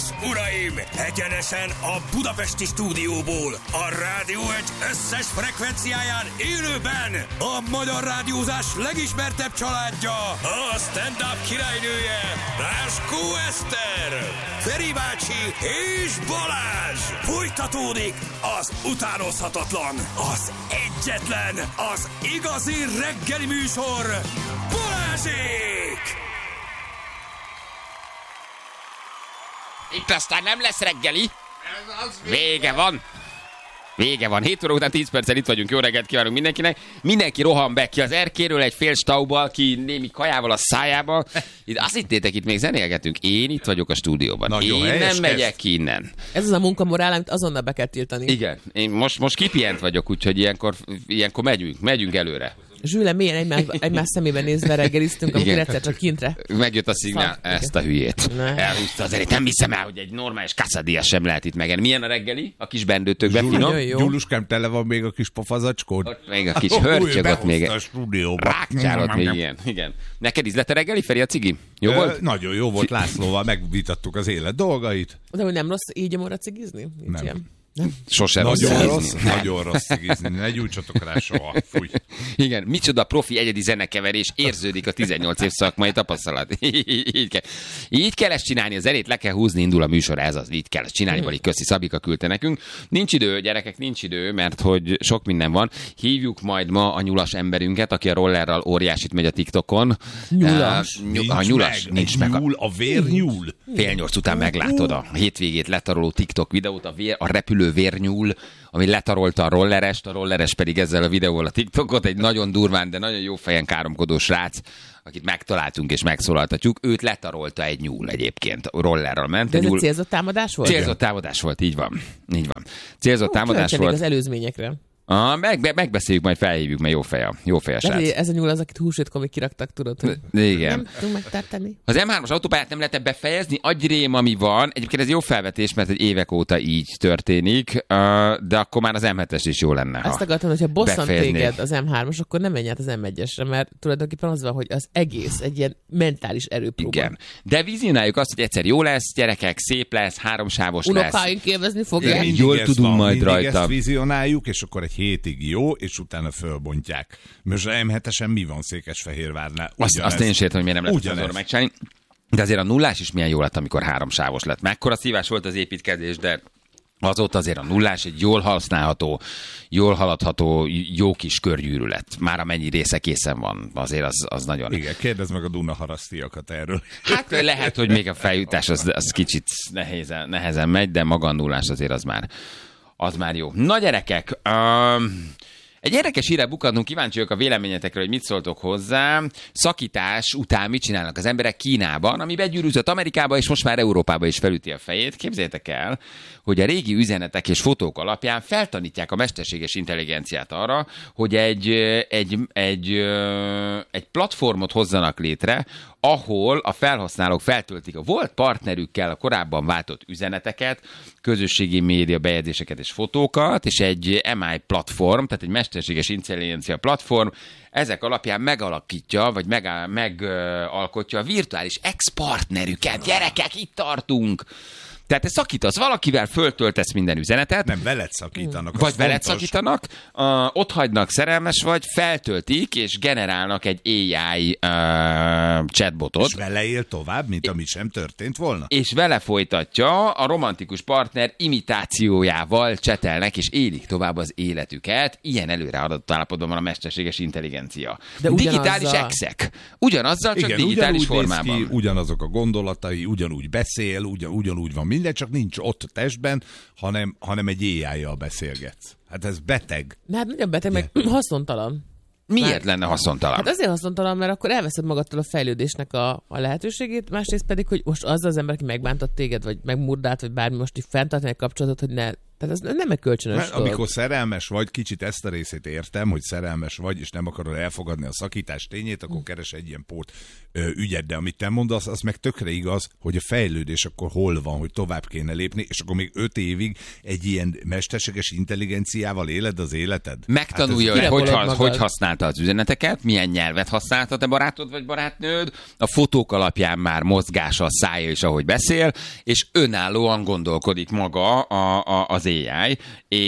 uraim! Egyenesen a budapesti stúdióból, a Rádió Egy összes frekvenciáján élőben a magyar rádiózás legismertebb családja, a stand-up királynője, Ráskó Eszter, Feri bácsi és Balázs! Folytatódik az utánozhatatlan, az egyetlen, az igazi reggeli műsor, Balázsék! Itt aztán nem lesz reggeli. Vége van. Vége van. 7 óra után 10 perccel itt vagyunk. Jó reggelt kívánunk mindenkinek. Mindenki rohan be ki az erkéről egy fél staubbal, ki némi kajával a szájába. Itt azt hittétek, itt még zenélgetünk. Én itt vagyok a stúdióban. Nagyon én nem megyek ki innen. Ez az a munkamorál, amit azonnal be kell tiltani. Igen. Én most kipihent vagyok, úgyhogy ilyenkor megyünk előre. Zsűle, milyen egymás szemébe nézve reggeliztünk, amikor egyszer csak kintre. Megjött a szignál, ezt a hülyét. Elhúzta az erét. Nem hiszem el, hogy egy normális quesadilla sem lehet itt megenni. Milyen a reggeli? A kis bendőtökben finom? Gyuluskám, tele van még a kis pofazacskód? Ott még a kis hörcsög, még stúdióba. Rákcsálott még ilyen. Igen. Neked ízlett a reggeli, Feri, a cigi? Jó volt? Nagyon jó volt, Lászlóval megvitattuk az élet dolgait. De hogy nem rossz így a mora cigizni? Nem. Sosem nagyon rossz cigizni. Ne gyújtsatok rá soha. Fúj. Igen, micsoda profi egyedi zenekeverés, érződik a 18 év szakmai tapasztalat. Így kell ezt csinálni, az erét le kell húzni, indul a műsor, ez az, így kell ezt csinálni, vagy köszi, Szabika küldte nekünk. Nincs idő, gyerekek, nincs idő, mert hogy sok minden van. Hívjuk majd ma a nyulas emberünket, aki a rollerral óriásit megy a TikTokon. Nyulas? A nyulas, nincs meg. A vérnyúl. 7:30 után meglátod a hétvégét letaroló TikTok videót, a repülő vérnyúl, ami letarolta a rolleres pedig ezzel a videóval a TikTokot, egy nagyon durván, de nagyon jó fejen káromkodó srác, akit megtaláltunk és megszólaltatjuk, őt letarolta egy nyúl egyébként, a rollerral ment. De ez egy célzott támadás volt? Célzott támadás volt, így van. Célzott támadás volt. Az előzményekre. Megbeszéljük, majd felhívjuk, mert jó fej a srác. Ez a nyúl az, akit húsvétkor kiraktak, tudod, hogy igen. Nem tudunk megtartani. Az M3-as autópályát nem lehet befejezni, agyrém, ami van. Egyébként ez jó felvetés, mert egy évek óta így történik, de akkor már az M7-es is jó lenne, ha azt akartam, hogyha bosszant befejeznék. téged az M3-as, akkor nem menj át az M1-esre, mert tulajdonképpen az van, hogy az egész egy ilyen mentális erőpróba. Igen. De vizionáljuk azt, hogy egyszer jó lesz, gyerekek, szép lesz, háromsávos lesz. Unokáink élvezni fogják. Jól tudunk majd rajta. Ezt vizionáljuk, és akkor egy hétig jó, és utána fölbontják. Most a M7-esen mi van Székesfehérvárnál? Azt én is értem, hogy miért nem lehet azonra megcsinálni. De azért a nullás is milyen jó lett, amikor háromsávos lett. Mekkora szívás volt az építkezés, de azóta azért a nullás egy jól használható, jól haladható, jó kis körgyűrűlet. Már amennyi része készen van, azért az nagyon... Igen, kérdezd meg a Dunaharasztiakat erről. Hát lehet, hogy még a feljutás az kicsit nehezen megy, de maga a nullás azért az már jó. Na gyerekek, egy érdekes hírre bukadnunk, kíváncsi vagyok a véleményetekre, hogy mit szóltok hozzá. Szakítás után mit csinálnak az emberek Kínában, ami begyűrűzött Amerikába, és most már Európába is felüti a fejét. Képzeljétek el, hogy a régi üzenetek és fotók alapján feltanítják a mesterséges intelligenciát arra, hogy egy platformot hozzanak létre, ahol a felhasználók feltöltik a volt partnerükkel a korábban váltott üzeneteket, közösségi média bejegyzéseket és fotókat, és egy MI platform, tehát egy mesterséges intelligencia platform, ezek alapján megalakítja, vagy megalkotja a virtuális ex-partnerüket. Gyerekek, itt tartunk! Tehát te szakítasz valakivel, föltöltesz minden üzenetet. Nem, veled szakítanak. Vagy veled szakítanak, ott hagynak, szerelmes vagy, feltöltik, és generálnak egy AI chatbotot. És vele él tovább, mint ami sem történt volna. És vele folytatja, a romantikus partner imitációjával csetelnek, és élik tovább az életüket. Ilyen előre adott állapotban van a mesterséges intelligencia. De digitális exek. Ugyanazzal, csak igen, digitális formában. Ki, ugyanazok a gondolatai, ugyanúgy beszél, ugyanúgy van minden, csak nincs ott testben, hanem egy AI-jal beszélgetsz. Hát ez beteg. De hát nagyon beteg, meg haszontalan. Miért lenne haszontalan? Hát azért haszontalan, mert akkor elveszed magadtól a fejlődésnek a lehetőségét, másrészt pedig, hogy most az ember, aki megbántott téged, vagy megmurdált, vagy bármi, most így fenntartani egy kapcsolatot, hogy ne Tehát ez nem egy kölcsönös dolog. Amikor szerelmes vagy, kicsit ezt a részét értem, hogy szerelmes vagy, és nem akarod elfogadni a szakítás tényét, akkor keres egy ilyen pót ügyet, de amit te mondasz, az meg tökre igaz, hogy a fejlődés akkor hol van, hogy tovább kéne lépni, és akkor még 5 évig egy ilyen mesterséges intelligenciával éled az életed? Megtanulja, hogy használta az üzeneteket, milyen nyelvet használta te barátod vagy barátnőd, a fotók alapján már mozgása a szája is, ahogy beszél, és önállóan gondolkodik maga az AI,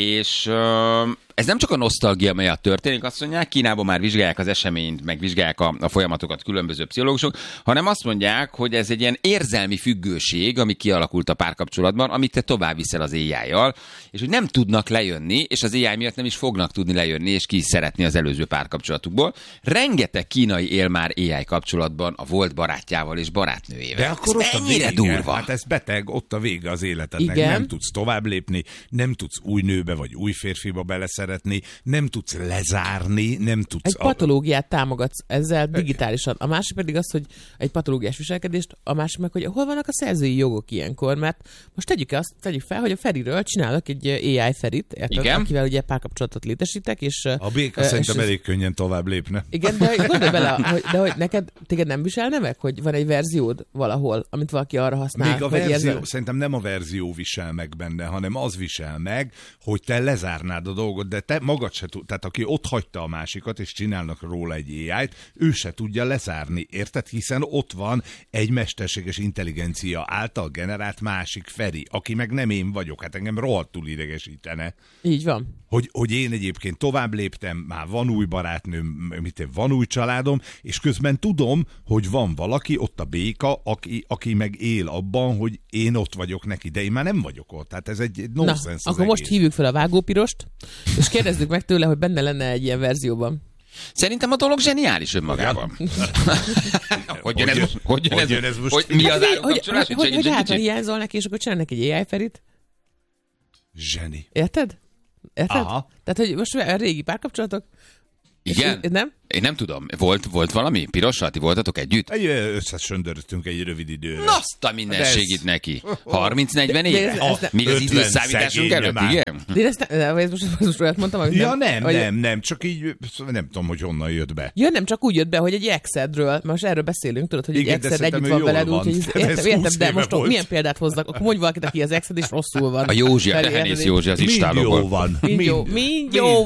és ez nem csak a nosztalgia miatt történik, azt mondják, Kínában már vizsgálják az eseményt, meg vizsgálják a folyamatokat különböző pszichológusok, hanem azt mondják, hogy ez egy ilyen érzelmi függőség, ami kialakult a párkapcsolatban, amit te tovább viszel az AI-jal, és hogy nem tudnak lejönni, és az AI miatt nem is fognak tudni lejönni, és ki szeretni az előző párkapcsolatukból. Rengeteg kínai él már AI kapcsolatban a volt barátjával és barátnőjével. De akkor ez ott mennyire a vége, durva. Hát ez beteg, ott a vége az életednek. Igen. Nem tudsz tovább lépni, nem tudsz új nőbe vagy új férfiba beleszeretni, nem tudsz lezárni, nem tudsz... Egy patológiát támogatsz ezzel digitálisan. A másik pedig az, hogy egy patológiás viselkedést, a másik meg, hogy hol vannak a szerzői jogok ilyenkor, mert most tegyük fel, hogy a Feriről csinálok egy AI Ferit, akivel ugye párkapcsolatot létesítek, és... A béka szerintem elég könnyen tovább lépne. Igen, de gondolj bele, hogy téged nem viselne meg, hogy van egy verziód valahol, amit valaki arra használ? Még a verzió, szerintem nem a verzió visel meg benne, hanem az visel meg, hogy te lezárnád a dolgot, de te magad se tud, tehát aki ott hagyta a másikat, és csinálnak róla egy AI-t, ő se tudja lezárni, érted? Hiszen ott van egy mesterséges intelligencia által generált másik Feri, aki meg nem én vagyok, hát engem rohadtul idegesítene. Így van. Hogy én egyébként tovább léptem, már van új barátnőm, van új családom, és közben tudom, hogy van valaki, ott a béka, aki meg él abban, hogy én ott vagyok neki, de én már nem vagyok ott. Tehát ez egy nonsens. Na, akkor most hívjuk fel a vágópirost, és kérdezzük meg tőle, hogy benne lenne egy ilyen verzióban. Szerintem a dolog zseniális önmagában. Hogy jön ez most? Mi az árukapcsolás? Hogy hátra hiányzol neki, és akkor csinál neki egy AI Ferit? Zseni. Érted? Aha. Tehát, hogy most a régi párkapcsolatok... Igen? Nem? Én nem tudom. Volt valami? Pirossal? Ti voltatok együtt? Összesöndöröttünk egy rövid időre. Azt a mindenségit neki. 30-40 éve? Míg az időszámításunk előtt, igen? De ez most olyat mondtam, hogy ja, nem, csak így nem tudom, hogy honnan jött be. Ja, nem, csak úgy jött be, hogy egy exedről, most erről beszélünk, tudod, hogy igen, egy exed együtt van veled, úgyhogy értem, de most milyen példát hozzak? Akkor mondj valakit, aki az exed, és rosszul van. A Józsi, a Tehenész Józsi az istálóból. Mind jó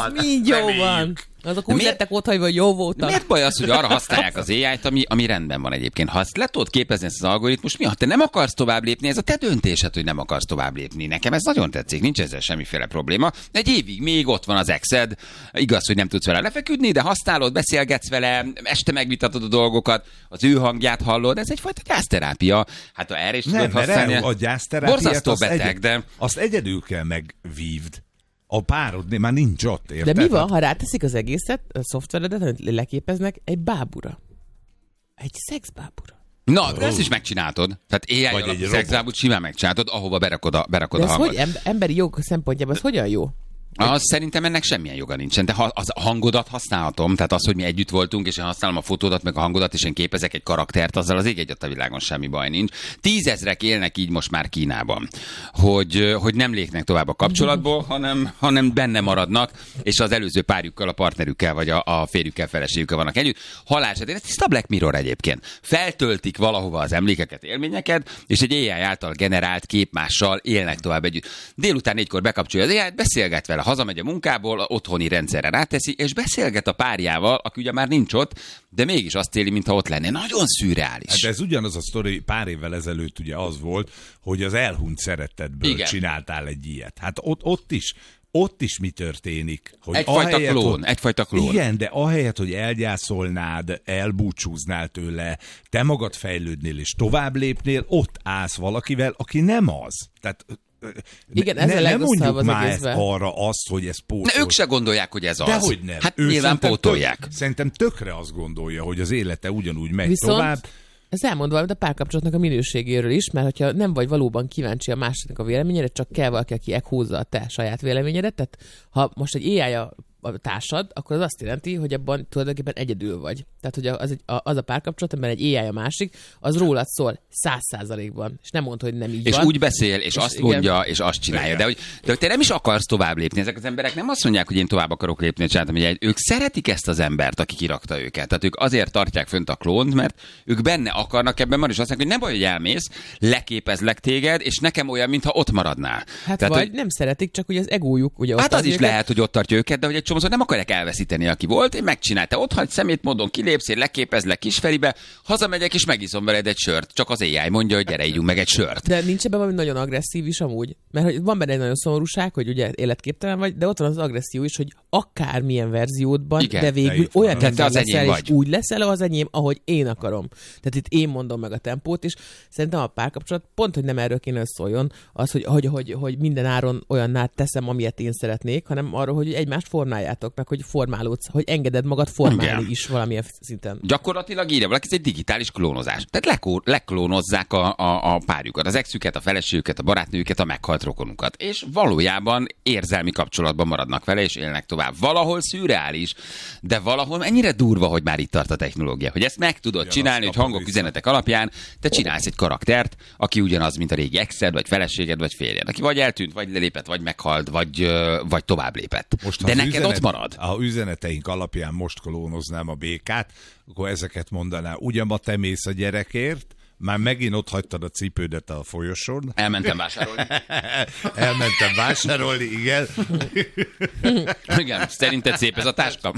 van. Azok úgy lettek otthagyva, hogy jó voltak. Miért baj az, hogy arra használják az AI-t, ami rendben van egyébként? Ha ezt le tudod képezni ezt az algoritmus, ha te nem akarsz tovább lépni, ez a te döntésed, hogy nem akarsz tovább lépni. Nekem ez nagyon tetszik, nincs ezzel semmiféle probléma. Egy évig még ott van az exed, igaz, hogy nem tudsz vele lefeküdni, de használod, beszélgetsz vele, este megvitatod a dolgokat, az ő hangját hallod, ez egyfajta gyászterápia. Hát ha erre is tudod használni. A gyászterápiát borzasztó beteg, de... Azt egyedül kell megvívd. A párod már nincs ott, érted? De mi van, ha ráteszik az egészet, a szoftveredet, amit leképeznek, egy bábura? Egy szexbábura. Na, de ezt is megcsináltad. Tehát AI alapú szexbábút simán megcsináltad, ahova berakod a hangot. De ez hogy emberi jog szempontjában, az hogyan jó? Az szerintem ennek semmilyen joga nincsen. De az a hangodat használhatom, tehát az, hogy mi együtt voltunk, és én használom a fotódat, meg a hangodat, és én képezek egy karaktert, azzal az ég egyet a világon semmi baj nincs. 10 000 élnek így most már Kínában, hogy nem lépnek tovább a kapcsolatból, hanem benne maradnak, és az előző párjukkal, a partnerükkel, vagy a férjükkel, feleségükkel vannak együtt. Halálsetér, ez tiszta Black Mirror egyébként. Feltöltik valahova az emlékeket, élményeket, és egy AI által generált képmással élnek tovább együtt. Délután 4-kor bekapcsolja az AI-t, beszélget vele, hazamegy a munkából, otthoni rendszerre ráteszi, és beszélget a párjával, aki ugye már nincs ott, de mégis azt éli, mintha ott lenne. Nagyon szürreális. Hát ez ugyanaz a sztori, pár évvel ezelőtt ugye az volt, hogy az elhunyt szeretetből csináltál egy ilyet. Hát ott is mi történik? Hogy egyfajta klón. Igen, de ahelyett, hogy elgyászolnád, elbúcsúznál tőle, te magad fejlődnél és tovább lépnél, ott állsz valakivel, aki nem az. Tehát igen, nem mondjuk már arra azt, hogy ez pótol. Ne, ők se gondolják, hogy ez az. Dehogy nem. Hát nyilván pótolják. Szerintem tökre azt gondolja, hogy az élete ugyanúgy megy tovább. Ez elmond valamit a párkapcsolatnak a minőségéről is, mert hogyha nem vagy valóban kíváncsi a másiknak a véleményére, csak kell valaki, aki ekhúzza a te saját véleményedet. Tehát ha most egy AI a társad, akkor az azt jelenti, hogy abban tulajdonképpen egyedül vagy. Tehát, hogy az a párkapcsolat, amiben egy AI a másik, az rólad szól 100%-ban. És nem mondta, hogy nem így és van. úgy beszél, és azt igen. mondja, és azt csinálja. De hogy te nem is akarsz tovább lépni. Ezek az emberek nem azt mondják, hogy én tovább akarok lépni, csináltam, hogy ők szeretik ezt az embert, aki kirakta őket. Tehát ők azért tartják fönt a klónt, mert ők benne akarnak ebben van, és azt mondják, hogy nem baj, hogy elmész, leképezlek téged, és nekem olyan, mintha ott maradnál. Hát tehát, vagy nem szeretik, csak ugye az egójuk. Ugye hát az is lehet, hogy ott tartja őket, de hogy egy csomószor nem akarják elveszíteni, aki volt, én megcsinálta. Ott hagy szemétmódon kilépsz, én leképezlek Kisferibe, hazamegyek és megiszom veled egy sört. Csak az AI mondja, hogy gyere, ígyunk meg egy sört. De nincs ebben valami nagyon agresszív is amúgy? Mert hogy van benne egy nagyon szomorúság, hogy ugye életképtelen vagy, de ott van az agresszió is, hogy akármilyen verziódban, igen, de végül olyan te az leszel, enyém és úgy leszel az enyém, ahogy én akarom. Tehát itt én mondom meg a tempót, és szerintem a párkapcsolat pont, hogy nem erről kéne szóljon, az, hogy minden áron olyanná teszem, amilyet én szeretnék, hanem arról, hogy egymást formáljátok, meg hogy formálódsz, hogy engeded magad formálni is valamilyen szinten. Gyakorlatilag írja valaki, ez egy digitális klónozás. Tehát leklónozzák a párjukat, az exüket, a feleségüket, a barátnőket, a meghalt rokonukat. És valójában érzelmi kapcsolatban maradnak vele, és élnek tovább. Valahol szürreális, de valahol ennyire durva, hogy már itt tart a technológia, hogy ezt meg tudod csinálni, hogy hangok, üzenetek alapján te csinálsz egy karaktert, aki ugyanaz, mint a régi exed, vagy feleséged, vagy férjed, aki vagy eltűnt, vagy lelépett, vagy meghalt, vagy tovább lépett. Most, de neked ott marad. Ha üzeneteink alapján most klónoznám a békát, akkor ezeket mondaná. Ugye ma te mész a gyerekért, már megint ott hagytad a cipődet a folyosón. Elmentem vásárolni. Elmentem vásárolni, igen. Igen, szerinted szép ez a táska?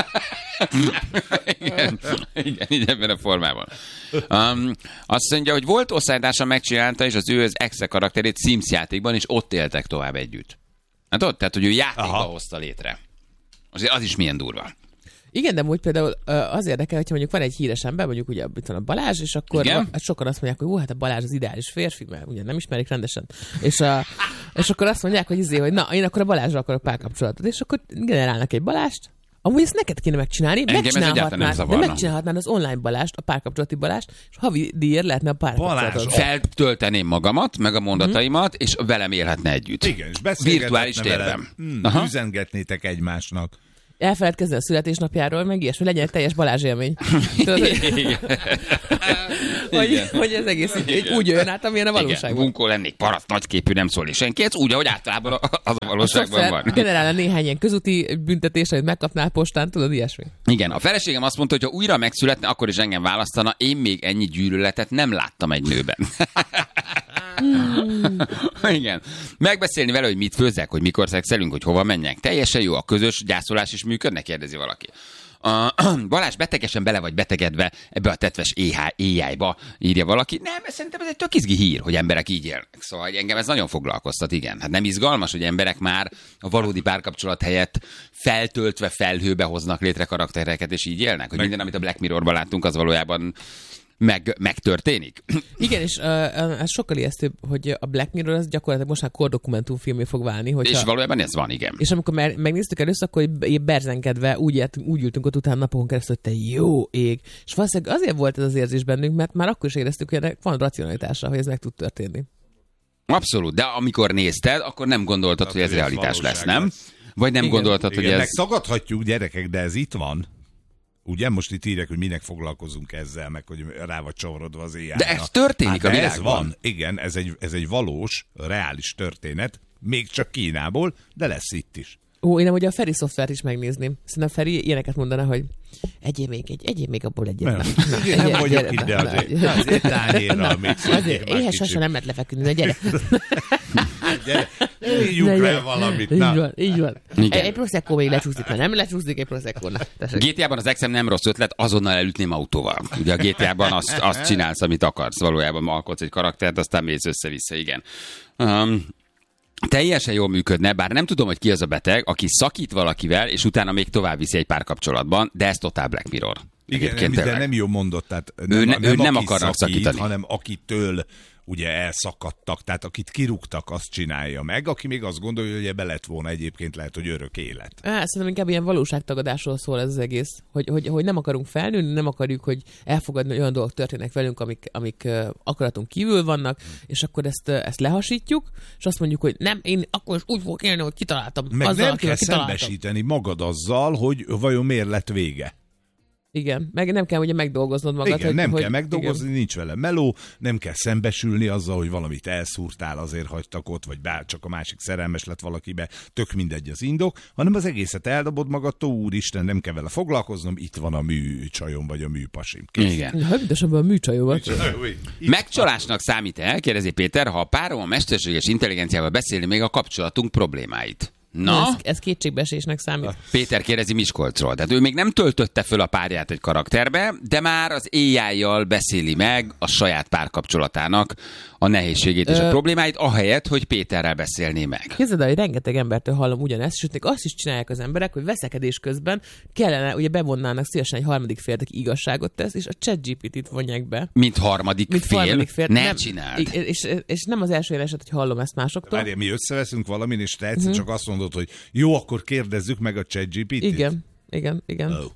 igen, így ebben a formában. Azt mondja, hogy volt osztálytársa megcsinálta, és az ő az exe karakterét Sims játékban, és ott éltek tovább együtt. Hát ott, tehát, hogy ő játékba hozta létre. Azért az is milyen durva. Igen, de úgy például az érdekel, hogyha mondjuk van egy híres ember, mondjuk ugye itt van a Balázs, és akkor sokan azt mondják, hogy hát a Balázs az ideális férfi, mert ugye nem ismerik rendesen. És akkor azt mondják, hogy na, én akkor a Balázsra akarok párkapcsolatot, és akkor generálnak egy Balást. Amúgy ezt neked kéne megcsinálni, megcsinálhatnád az online Balást, a párkapcsolati Balást, és havi díjért lehetne a párkapcsolatot. Feltölteném magamat, meg a mondataimat, és velem élhetne együtt. Igen, és beszélgethetne virtuális térben. Üzengetnétek egymásnak. Elfeledkezni a születésnapjáról, meg ilyesmi, legyen egy teljes Balázs élmény. hogy ez egész úgy jön át, amilyen a valóságban. Bunkó lennék, paraszt, nagyképű, nem szólni senki, ez úgy, ahogy általában az a valóságban van. Generálna néhány ilyen közúti büntetés, amit megkapnál postán, tudod, ilyesmi. Igen, a feleségem azt mondta, hogy ha újra megszületne, akkor is engem választana, én még ennyi gyűlöletet nem láttam egy nőben. Igen. Megbeszélni vele, hogy mit főzzek, hogy mikor szexelünk, hogy hova menjek. Teljesen jó, a közös gyászolás is működne, kérdezi valaki. Balázs, betegesen bele vagy betegedve ebbe a tetves AI-ba, írja valaki. Nem, szerintem ez egy tök izgi hír, hogy emberek így élnek. Szóval engem ez nagyon foglalkoztat, igen. Hát nem izgalmas, hogy emberek már a valódi párkapcsolat helyett feltöltve felhőbe hoznak létre karaktereket, és így élnek? Hogy minden, amit a Black Mirrorban láttunk, az valójában megtörténik. Igen, és ez sokkal ijesztőbb, hogy a Black Mirror az gyakorlatilag most már kordokumentumfilmé fog válni. És valójában ez van, igen. És amikor megnéztük először, akkor berzenkedve úgy ültünk ott utána napokon keresztül, hogy te jó ég. És valószínűleg azért volt ez az érzés bennünk, mert már akkor is éreztük, hogy ennek van racionalitása, hogy ez meg tud történni. Abszolút, de amikor nézted, akkor nem gondoltad, hogy ez realitás lesz, nem? Vagy nem gondoltad, hogy ez... Megtagadhatjuk, gyerekek, de ez itt van. Ugye most itt írják, hogy minek foglalkozunk ezzel, meg hogy rá vagy csavarodva az AI-ra. De ez történik a világban. Ez van, igen, ez egy valós, reális történet, még csak Kínából, de lesz itt is. Én nem ugye a Feri szoftvert is megnézném. Szerintem Feri ilyeneket mondana, hogy egyél még abból egyet. Nem vagyok ide azért tányérral még azért éhes hasa nem lehet lefeküdni, de gyere. Ígyunk rá valamit. Így van. Egy Prosecco még lecsúszik, mert nem lecsúszik egy Prosecco. GTA-ban az exem nem rossz ötlet, azonnal elütném autóval. Ugye a GTA-ban azt csinálsz, amit akarsz. Valójában alkotsz egy karaktert, aztán mész össze-vissza, igen. Teljesen jól működne, bár nem tudom, hogy ki az a beteg, aki szakít valakivel, és utána még tovább viszi egy párkapcsolatban, de ez totál Black Mirror. Igen, de nem jó mondott, tehát nem akarnak szakítani, hanem akitől ugye elszakadtak, tehát akit kirúgtak, azt csinálja meg, aki még azt gondolja, hogy ebbe lett volna egyébként lehet, hogy örök élet. Szerintem inkább ilyen valóságtagadásról szól ez az egész, hogy nem akarunk felnőni, nem akarjuk, hogy elfogadni, hogy olyan dolgok történnek velünk, amik akaratunk kívül vannak, és akkor ezt lehasítjuk, és azt mondjuk, hogy nem, én akkor is úgy fogok élni, hogy kitaláltam. Meg azzal, nem kell szembesíteni magad azzal, hogy vajon miért lett vége. Igen, meg nem kell ugye megdolgoznod magad. Igen, nem kell megdolgozni, nincs vele meló, nem kell szembesülni azzal, hogy valamit elszúrtál, azért hagytak ott, vagy bár csak a másik szerelmes lett valakibe, tök mindegy az indok, hanem az egészet eldobod magadtól, úristen, nem kell vele foglalkoznom, itt van a műcsajom, vagy a műpasim. Kész. Igen. Na, mindesebben a műcsajomat. Megcsalásnak számít-e, kérdezi Péter, ha a párom a mesterséges intelligenciával beszélni még a kapcsolatunk problémáit? Na? Ez kétségbeesésnek számít. Péter kérdezi Miskolcról. Tehát ő még nem töltötte föl a párját egy karakterbe, de már az AI-jal beszéli meg a saját párkapcsolatának a nehézségét és a problémáit, ahelyett, hogy Péterrel beszélné meg. Képzeld el, hogy rengeteg embertől hallom ugyanezt, sőt, még azt is csinálják az emberek, hogy veszekedés közben kellene, ugye bevonnának szívesen egy harmadik félt, aki igazságot tesz, és a ChatGPT-t vonják be. Mint harmadik fél? Ne nem, csináld. És nem az első eset, hogy hallom ezt másoktól. Várj, mi összeveszünk valamin, és te egyszer csak azt mondod, hogy jó, akkor kérdezzük meg a ChatGPT-t. Igen. Oh.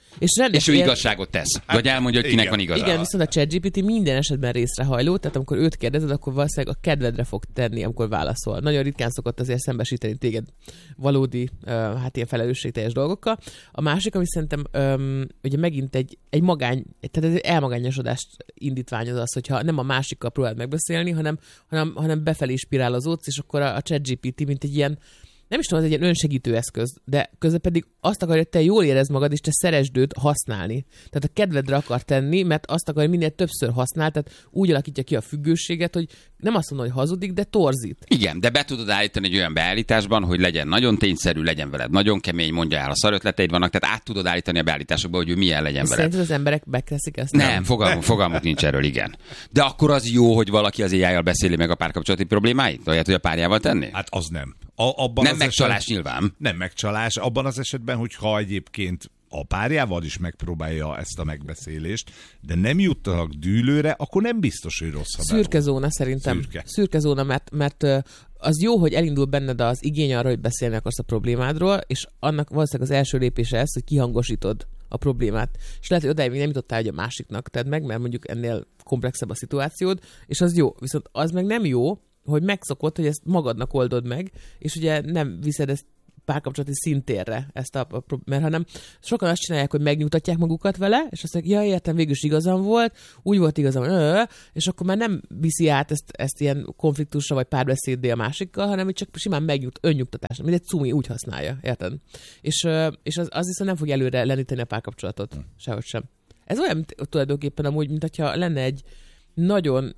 És ő igazságot tesz. Vagy elmondja, hogy kinek van igaza. Igen, viszont a ChatGPT minden esetben részrehajló, tehát amikor őt kérdezed, akkor valószínűleg a kedvedre fog tenni, amikor válaszol. Nagyon ritkán szokott azért szembesíteni téged valódi, hát ilyen felelősségteljes dolgokkal. A másik, ami szerintem ugye megint egy tehát egy elmagányosodást indítványoz az, hogyha nem a másikkal próbáld megbeszélni, hanem befelé spirálozódsz, és akkor a ChatGPT mint egy ilyen, nem is tudom, ez egy ilyen önsegítő eszköz, de közben pedig azt akarja, hogy te jól érezd magad, és te szeresd őt használni. Tehát a kedvedre akar tenni, mert azt akarja, hogy minél többször használ, tehát úgy alakítja ki a függőséget, hogy nem azt mondom, hogy hazudik, de torzít. Igen, de be tudod állítani egy olyan beállításban, hogy legyen nagyon tényszerű, legyen veled nagyon kemény, mondja el, a szarötleteid vannak, tehát át tudod állítani a beállításokba, hogy ő milyen legyen veled. Szerinted az emberek megteszik ezt? Nem, fogalmuk nincs erről, igen. De akkor az jó, hogy valaki az AI-jal beszéli meg a párkapcsolati problémáit? Olyat, hogy a párjával tenni? Hát az nem. Nem megcsalás nyilván. Nem megcsalás. Abban az esetben, hogyha egyébként a párjával is megpróbálja ezt a megbeszélést, de nem juttanak dűlőre, akkor nem biztos, hogy rossz. Szürke zóna szerintem. Szürke zóna, mert az jó, hogy elindul benned az igény arra, hogy beszélni akarsz a problémádról, és annak valószínűleg az első lépése ez, hogy kihangosítod a problémát. És lehet, hogy odáig még nem jutottál, hogy a másiknak tedd meg, mert mondjuk ennél komplexebb a szituációd, és az jó. Viszont az meg nem jó, hogy megszokod, hogy ezt magadnak oldod meg, és ugye nem viszed ezt párkapcsolati szintérre, mert hanem sokan azt csinálják, hogy megnyugtatják magukat vele, és azt mondják, ja, értem, végül is igazam volt, úgy volt igazam, és akkor már nem viszi át ezt ilyen konfliktusra vagy párbeszéddé a másikkal, hanem csak simán önnyugtatásra, mint egy cumi, úgy használja, érted? És az viszont nem fog előre lendíteni a párkapcsolatot, sehogy sem. Ez olyan tulajdonképpen amúgy, mint hogyha lenne egy nagyon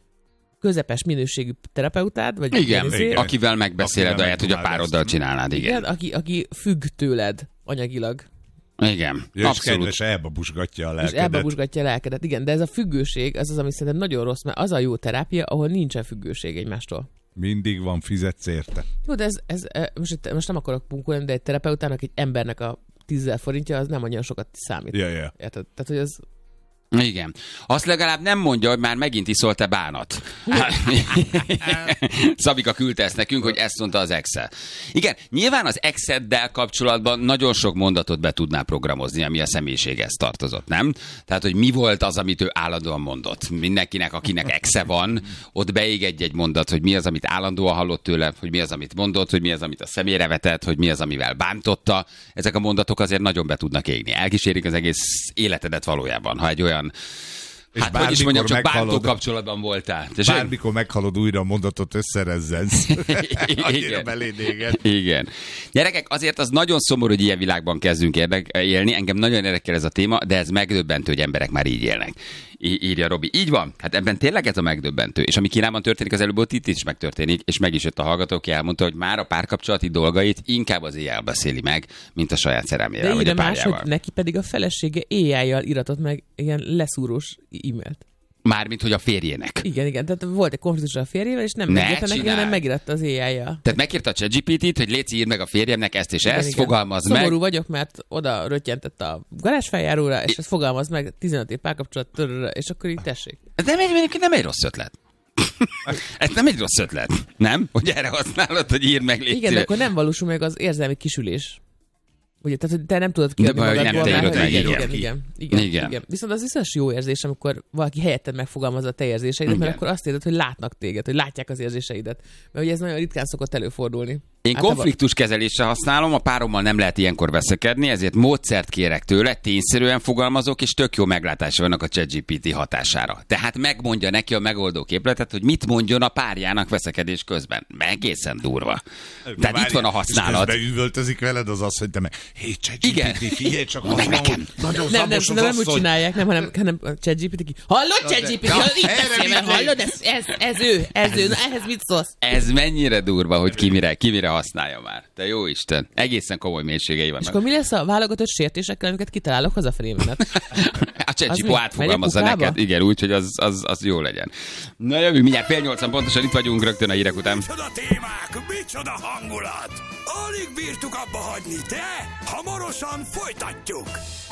közepes minőségű terapeutád, vagy igen, akivel megbeszéled ahelyett, hogy a pároddal csinálnád, igen. Aki függ tőled anyagilag. Igen, ja, abszolút. És elbabusgatja a lelkedet. És elbabusgatja a lelkedet, igen, de ez a függőség, az ami szerintem nagyon rossz, mert az a jó terápia, ahol nincsen függőség egymástól. Mindig van, fizetsz érte. Jó, de most nem akarok punkolni, de egy terapeutának, egy embernek a 10 000 forintja, az nem annyira sokat számít. Ja. Érted? Tehát, hogy ez... Igen. Azt legalább nem mondja, hogy már megint iszol-e bánat. Szabika küldte ezt nekünk, hogy ezt mondta az ex-el. Igen, nyilván az ex-eddel kapcsolatban nagyon sok mondatot be tudná programozni, ami a személyiséghez tartozott, nem? Tehát, hogy mi volt az, amit ő állandóan mondott. Mindenkinek, akinek exe van, ott beég egy mondat, hogy mi az, amit állandóan hallott tőle, hogy mi az, amit mondott, hogy mi az, amit a szemére vetett, hogy mi az, amivel bántotta. Ezek a mondatok azért nagyon be tudnak égni. Elkísérik az egész életedet valójában, ha egy olyan hát, hogy is mondjam, csak bántó kapcsolatban voltál. Bármikor meghalod újra a mondatot, összerezzensz. Annyira beléd éged. Igen. Gyerekek, azért az nagyon szomorú, hogy ilyen világban kezdünk élni. Engem nagyon érdekel ez a téma, de ez megdöbbentő, hogy emberek már így élnek. Írja Robi. Így van? Hát ebben tényleg ez a megdöbbentő. És ami Kínában történik, az előbb ott itt is megtörténik, és meg is jött a hallgató, aki elmondta, hogy már a párkapcsolati dolgait inkább az AI-jal beszéli meg, mint a saját szerelmével, vagy a párjával. Más, hogy neki pedig a felesége AI-jal iratott meg ilyen leszúrós e-mailt. Mármint, hogy a férjének. Igen. Tehát volt egy konfliktus a férjével, és nem megírta neki, hanem megiratta az AI-jal. Tehát megírta a ChatGPT-t, hogy léci, írd meg a férjemnek ezt és ezt, fogalmazd meg. Szomorú vagyok, mert oda röttyentett a garázsfeljáróra, és ezt fogalmazd meg, 15 év párkapcsolat, és akkor így tessék. Ez nem egy rossz ötlet. Ez nem egy rossz ötlet, nem? Hogy erre használod, hogy írd meg, léci. Igen, de akkor nem valósul meg az érzelmi kisülés. Ugye, tehát te nem tudod kiadni magadból. Igen. Viszont az biztos jó érzés, amikor valaki helyetted megfogalmazza a te érzéseidet, mert akkor azt érzed, hogy látnak téged, hogy látják az érzéseidet. Mert ugye ez nagyon ritkán szokott előfordulni. Én konfliktuskezelésre használom, a párommal nem lehet ilyenkor veszekedni, ezért módszert kérek tőle, tényszerűen fogalmazok, és tök jó meglátása vannak a ChatGPT hatására. Tehát megmondja neki a megoldó képletet, hogy mit mondjon a párjának veszekedés közben. Egészen durva. Tehát itt van a használat. És üvöltözik veled, az azt, hogy te meg, hé, ChatGPT, figyelj csak, meg nekem. Nagyon nem úgy csinálják, hanem a ChatGPT ki. Hallod, ChatGPT, hallod, ez ő, na ehhez mit szólsz? Ez mennyire durva, hogy ki mire használja már. Te jó Isten. Egészen komoly mélységei vannak. És akkor mi lesz a válogatott sértésekkel, amiket kitalálok hazafelé menet? A ChatGPT átfogalmazza neked. Igen, úgy, hogy az jó legyen. Na jövő, mindjárt 7:80 pontosan itt vagyunk rögtön a hírek után. Micsoda témák, micsoda hangulat! Alig bírtuk abba hagyni, de hamarosan folytatjuk!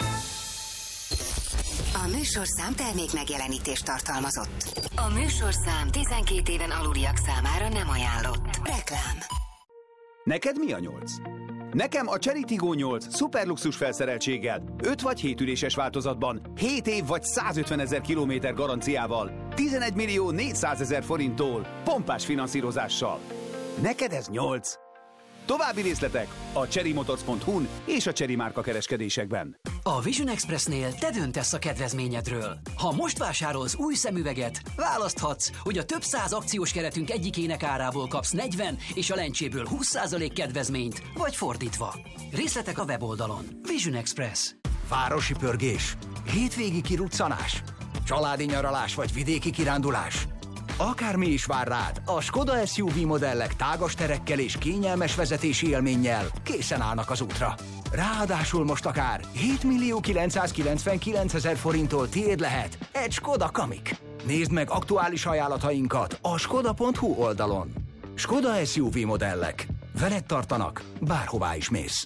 A műsorszám termék megjelenítést tartalmazott. A műsorszám 12 éven aluliak számára nem ajánlott. Reklám. Neked mi a 8? Nekem a Chery Tiggo 8 szuperluxus felszereltséggel, 5 vagy 7 üléses változatban, 7 év vagy 150 000 kilométer garanciával, 11 400 000 forinttól, pompás finanszírozással. Neked ez 8? További részletek a cherrymotors.hu-n és a Chery márka kereskedésekben. A Vision Expressnél te döntesz a kedvezményedről. Ha most vásárolsz új szemüveget, választhatsz, hogy a több száz akciós keretünk egyikének árából kapsz 40 és a lencséből 20% kedvezményt, vagy fordítva. Részletek a weboldalon. Vision Express. Városi pörgés, hétvégi kiruccanás, családi nyaralás vagy vidéki kirándulás. Akármi is vár rád, a Skoda SUV modellek tágas terekkel és kényelmes vezetési élménnyel készen állnak az útra. Ráadásul most akár 7 999 000 forinttól tiéd lehet egy Skoda Kamiq. Nézd meg aktuális ajánlatainkat a skoda.hu oldalon. Skoda SUV modellek. Veled tartanak, bárhová is mész.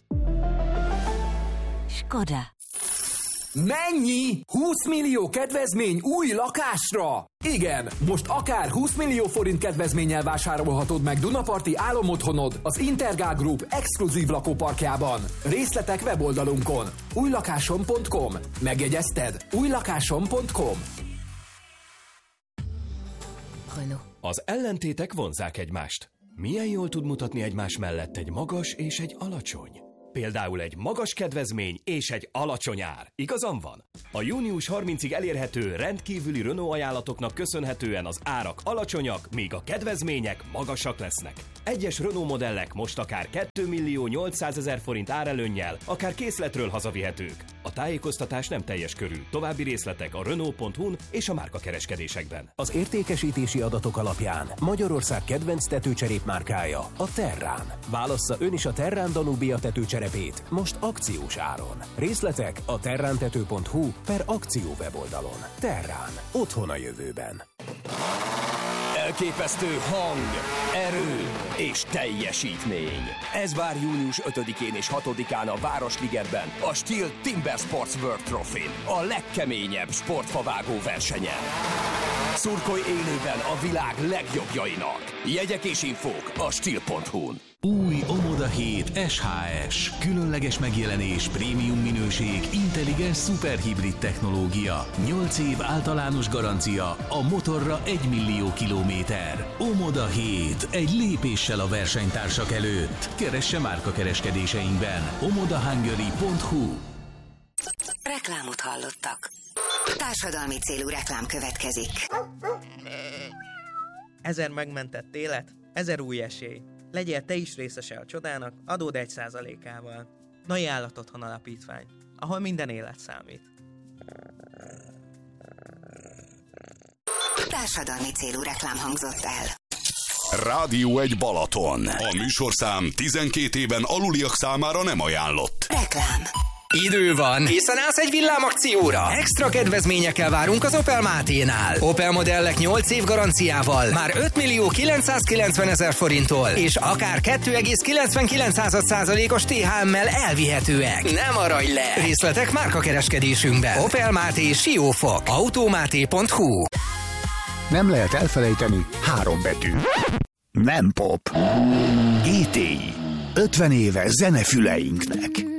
Skoda. Mennyi? 20 millió kedvezmény új lakásra? Igen, most akár 20 millió forint kedvezménnyel vásárolhatod meg Dunaparti álomotthonod az Intergál Group exkluzív lakóparkjában. Részletek weboldalunkon. újlakásom.com. Megjegyezted? újlakásom.com. Az ellentétek vonzzák egymást. Milyen jól tud mutatni egymás mellett egy magas és egy alacsony? Például egy magas kedvezmény és egy alacsony ár. Igazam van? A június 30-ig elérhető rendkívüli Renault ajánlatoknak köszönhetően az árak alacsonyak, míg a kedvezmények magasak lesznek. Egyes Renault modellek most akár 2 800 000 forint árelőnnyel, akár készletről hazavihetők. A tájékoztatás nem teljes körű. További részletek a Renault.hu-n és a márkakereskedésekben. Az értékesítési adatok alapján Magyarország kedvenc tetőcserépmárkája a Terrán. Válassza ön is a Terrán Danubia tetőcserepét most akciós áron. Részletek a terrántető.hu/akció weboldalon. Terrán. Otthon a jövőben. Elképesztő hang, erő és teljesítmény. Ez vár június 5-én és 6-án a Városligetben, a Steel Timber Sports World Trophy-n, a legkeményebb sportfavágó versenyen. Szurkolj élőben a világ legjobbjainak. Jegyek és infók a Steel.hu-n. Új Omoda 7 SHS. Különleges megjelenés, prémium minőség, intelligens szuperhibrid technológia. 8 év általános garancia, a motorra 1 millió kilométer. Omoda 7. Egy lépéssel a versenytársak előtt. Keresse márkakereskedéseinkben. omodahungary.hu. Reklámot hallottak. Társadalmi célú reklám következik. 1000 megmentett élet, 1000 új esély. Legyél te is részese a csodának, adód 1%-ával. Nai Állatotthon Alapítvány, ahol minden élet számít. Társadalmi célú reklám hangzott el. Rádió 1 Balaton. A műsorszám 12 éven aluliak számára nem ajánlott. Reklám. Idő van. Készen állsz egy villámakcióra? Extra kedvezményekkel várunk az Opel Máténál. Opel modellek 8 év garanciával már 5 990 000 forinttól és akár 2,99%-os THM-mel elvihetőek. Ne maradj le! Részletek márkakereskedésünkben. Opel Máté Siófok. Automáté.hu. Nem lehet elfelejteni 3 betű. Nem pop. GTI. 50 éve zenefüleinknek.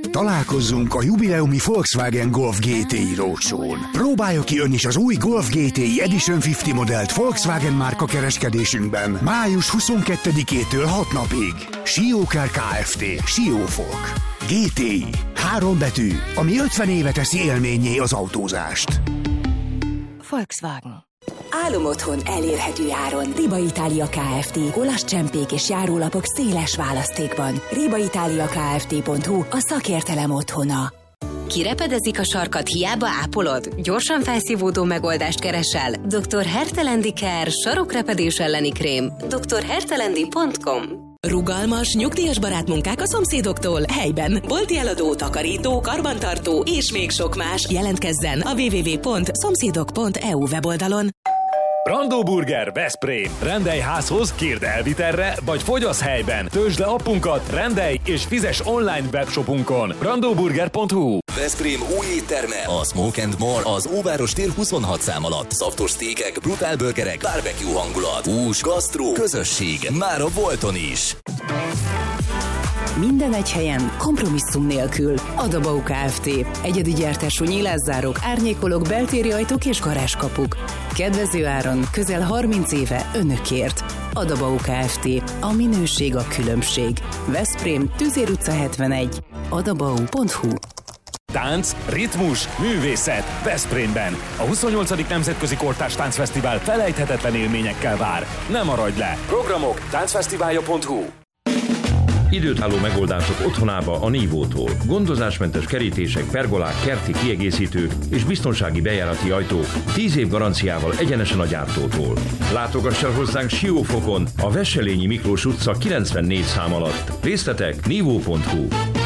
Találkozzunk a jubileumi Volkswagen Golf GTI Roadshow-n. Próbálja ki ön is az új Golf GTI Edition 50 modellt Volkswagen márka kereskedésünkben május 22-től 6 napig. Siókár Kft. Siófok. GTI. 3 betű, ami 50 éve teszi élménnyé az autózást. Volkswagen. Álom otthon elérhető áron. Riba Itália Kft. Olasz-csempék és járólapok széles választékban. ribaitaliakft.hu a szakértelem otthona. Kirepedezik a sarkad, hiába ápolod? Gyorsan felszívódó megoldást keresel? Dr. Hertelendi Care sarokrepedés elleni krém. drhertelendi.com. Rugalmas, nyugdíjas barátmunkák a szomszédoktól helyben. Bolti eladó, takarító, karbantartó és még sok más. Jelentkezzen a www.szomszédok.eu weboldalon. Brandó Burger Veszprém. Rendelj házhoz, kérd elvitelre, vagy fogyasz helyben. Töltsd le appunkat, rendelj és fizes online webshopunkon. brandóburger.hu. Veszprém új étterme, a Smoke and More, az Óváros tér 26 szám alatt. Szaftos sztékek, brutál burgerek, barbecue hangulat, hús, gasztró, közösség, már a Bolton is. Minden egy helyen, kompromisszum nélkül. Adabau Kft. Egyedi gyártású nyilászárók, árnyékolók, beltéri ajtók és garázskapuk. Kedvező áron, közel 30 éve önökért. Adabau Kft. A minőség a különbség. Veszprém, Tüzér utca 71. adabau.hu. Tánc, ritmus, művészet Veszprémben. A 28. Nemzetközi Kortárs Táncfesztivál felejthetetlen élményekkel vár. Ne maradj le! Programok táncfesztiválja.hu. Időtálló megoldások otthonába a Nívótól. Gondozásmentes kerítések, pergolák, kerti kiegészítők és biztonsági bejárati ajtók 10 év garanciával egyenesen a gyártótól. Látogass el hozzánk Siófokon, a Wesselényi Miklós utca 94 szám alatt. Részletek nívó.hu.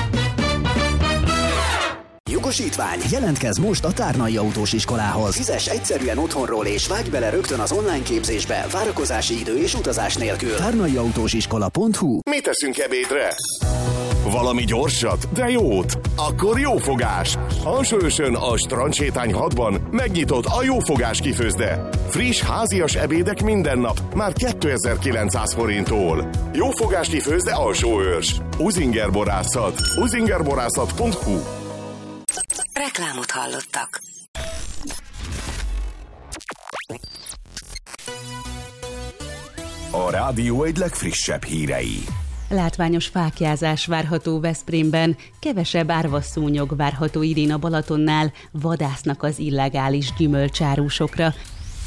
Jogosítvány. Jelentkezz most a Tárnai Autós Iskolához. Fizess egyszerűen otthonról és vágj bele rögtön az online képzésbe, várakozási idő és utazás nélkül. Tárnaiautósiskola.hu. Mit teszünk ebédre? Valami gyorsat, de jót. Akkor Jófogás. Hansősön a Strandsétány 6-ban megnyitott a Jófogás kifőzde. Friss, házias ebédek minden nap, már 2900 forinttól. Jófogás kifőzde Alsóőrs. Uzinger Borászat. uzingerborászat.hu. Reklámot hallottak. A rádió egy legfrissebb hírei. Látványos fáklyázás várható Veszprémben, kevesebb árvaszúnyog várható idén a Balatonnál, vadásznak az illegális gyümölcsárusokra.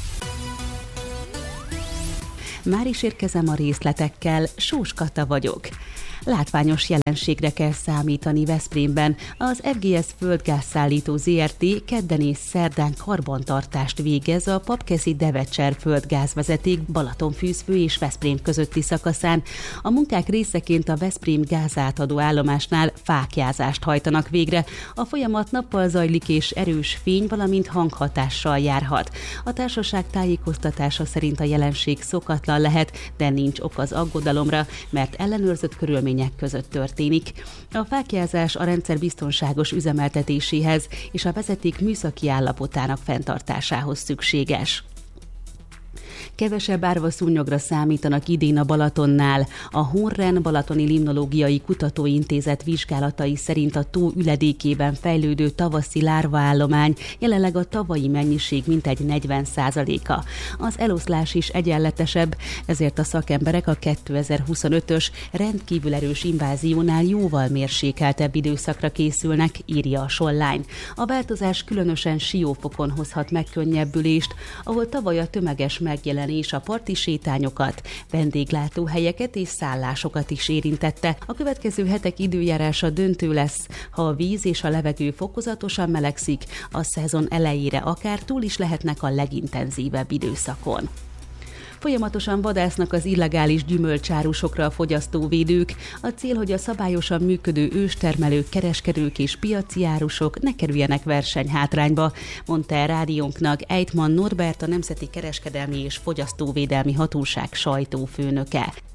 Már is érkezem a részletekkel, Sós Kata vagyok. Látványos jelenségre kell számítani Veszprémben. Az FGS Földgázszállító Zrt. kedden és szerdán karbantartást végez a Papkeszi Devecser földgázvezeték Balatonfűzfő és Veszprém közötti szakaszán. A munkák részeként a Veszprém gázátadó állomásnál fáklyázást hajtanak végre. A folyamat nappal zajlik és erős fény, valamint hanghatással járhat. A társaság tájékoztatása szerint a jelenség szokatlan lehet, de nincs ok az aggodalomra, mert ellenőrzött körülmények között történik. A fáklyázás a rendszer biztonságos üzemeltetéséhez és a vezeték műszaki állapotának fenntartásához szükséges. Kevesebb árvaszúnyogra számítanak idén a Balatonnál. A Honren Balatoni Limnológiai Kutatóintézet vizsgálatai szerint a tó üledékében fejlődő tavaszi lárvaállomány jelenleg a tavalyi mennyiség mintegy 40%-a. Az eloszlás is egyenletesebb, ezért a szakemberek a 2025-ös rendkívül erős inváziónál jóval mérsékeltebb időszakra készülnek, írja a Sollány. A változás különösen Siófokon hozhat megkönnyebbülést, ahol tavaly a tömeges megjelenés a parti sétányokat, vendéglátóhelyeket és szállásokat is érintette. A következő hetek időjárása döntő lesz. Ha a víz és a levegő fokozatosan melegszik, a szezon elejére akár túl is lehetnek a legintenzívebb időszakon. Folyamatosan vadásznak az illegális gyümölcsárusokra a fogyasztóvédők. A cél, hogy a szabályosan működő őstermelők, kereskedők és piaci árusok ne kerüljenek versenyhátrányba, mondta el rádiónknak Ejtman Norbert, a Nemzeti Kereskedelmi és Fogyasztóvédelmi Hatóság sajtófőnöke.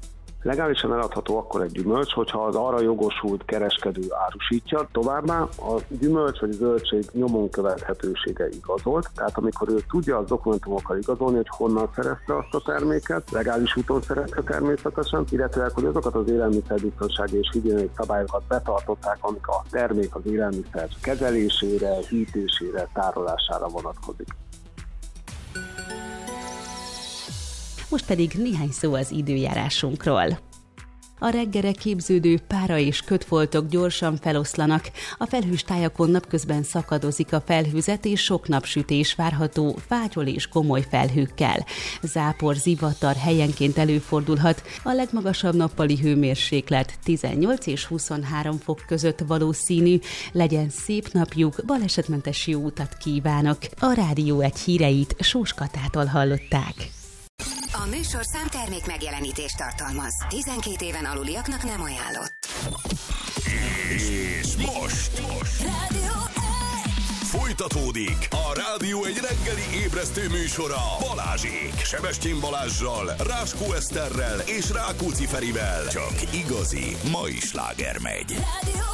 Legálisan eladható akkor egy gyümölcs, hogyha az arra jogosult kereskedő árusítja. Továbbá a gyümölcs vagy zöldség nyomon követhetősége igazolt, tehát amikor ő tudja az dokumentumokkal igazolni, hogy honnan szerezte azt a terméket, legális úton szerezte természetesen, illetve hogy azokat az élelmiszerbiztonsági és higiéniai szabályokat betartották, amik a termék az élelmiszer kezelésére, hűtésére, tárolására vonatkozik. Most pedig néhány szó az időjárásunkról. A reggelre képződő pára és kötfoltok gyorsan feloszlanak, a felhős tájakon napközben szakadozik a felhőzet és sok napsütés várható fátyol és komoly felhőkkel. Zápor, zivatar helyenként előfordulhat, a legmagasabb nappali hőmérséklet 18 és 23 fok között valószínű. Legyen szép napjuk, balesetmentes jó utat kívánok! A Rádió 1 híreit Sós Katától hallották. A műsorszám termék megjelenítést tartalmaz. 12 éven aluliaknak nem ajánlott. És most Rádió 1. Folytatódik a Rádió 1 reggeli ébresztő műsora Balázsék. Sebestyén Balázssal, Ráskó Eszterrel és Rákóczi Ferivel. Csak igazi mai sláger megy. Rádió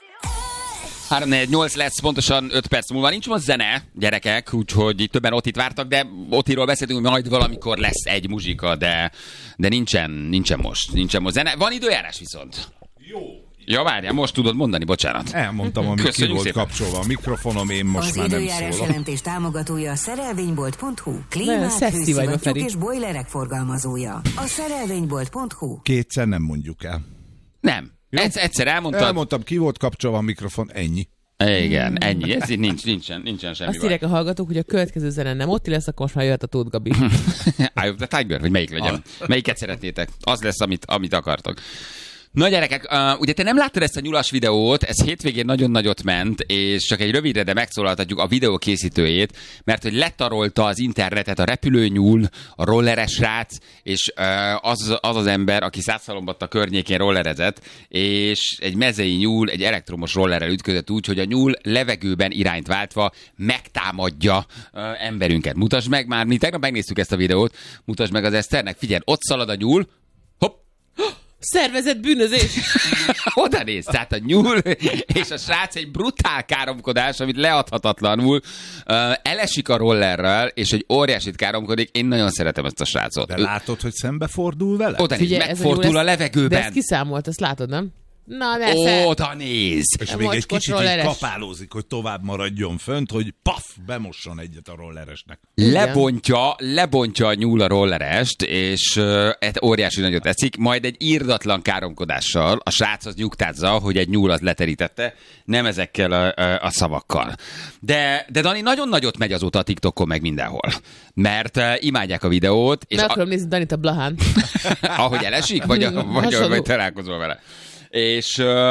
3-4-8 lesz, pontosan 5 perc múlva. Nincs most zene, gyerekek, úgyhogy itt többen Otit vártak, de Otiról beszéltünk, hogy majd valamikor lesz egy muzsika, de nincsen most zene. Van időjárás viszont. Jó. Ja, várjál, most tudod mondani, bocsánat. Elmondtam, amit ki volt kapcsolva a mikrofonom, én most már nem szólom. Az időjárás jelentés támogatója a szerelvénybolt.hu, klímák, hőszivattyúk és bojlerek forgalmazója. A szerelvénybolt.hu. Kétszer nem mondjuk el. Nem. Egyszer elmondtad. Elmondtam, ki volt kapcsolva a mikrofon, ennyi. Igen, ennyi. Ez így nincsen semmi. Azt írják a hallgatók, hogy a következő zene nem Otti lesz, akkor most már jöhet a Tóth Gabi. Eye of the Tiger, vagy melyik legyen? Melyiket szeretnétek? Az lesz, amit akartok. Na gyerekek, ugye te nem láttad ezt a nyulas videót, ez hétvégén nagyon nagyot ment, és csak egy rövidre, de megszólaltatjuk a videó készítőjét, mert hogy letarolta az internetet a repülőnyúl, a rolleres srác, és az ember, aki Szászhalombatta környékén rollerezett, és egy mezei nyúl egy elektromos rollerrel ütközött úgy, hogy a nyúl levegőben irányt váltva megtámadja emberünket. Mutasd meg már, mi tegnap megnéztük ezt a videót, mutasd meg az Eszternek, figyelj, ott szalad a nyúl, Szervezett bűnözés! Oda néz, tehát a nyúl és a srác egy brutál káromkodás, amit leadhatatlanul elesik a rollerrel, és egy óriásit káromkodik. Én nagyon szeretem ezt a srácot. De látod, hogy szembefordul vele? Oda néz, megfordul a levegőben. De ezt kiszámolt, ezt látod, nem? Na, oda néz! És még egy kicsit így kapálózik, hogy tovább maradjon fönt, hogy bemosson egyet a rolleresnek. Lebontja a nyúl a rollerest, és óriási nagyot eszik, majd egy irdatlan káromkodással a srác az nyugtázza, hogy egy nyúl az leterítette, nem ezekkel a szavakkal. De Dani nagyon nagyot megy azóta a TikTokon meg mindenhol, mert imádják a videót. És meg akarom nézni Danit a Blahán. Ahogy elesik, vagy találkozol vele. És